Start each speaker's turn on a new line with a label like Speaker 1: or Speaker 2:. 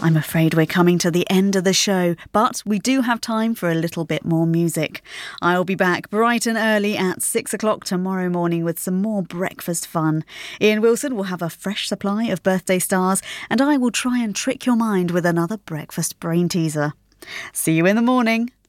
Speaker 1: I'm afraid we're coming to the end of the show, but we do have time for a little bit more music. I'll be back bright and early at 6 o'clock tomorrow morning with some more breakfast fun. Ian Wilson will have a fresh supply of birthday stars, and I will try and trick your mind with another breakfast brain teaser. See you in the morning.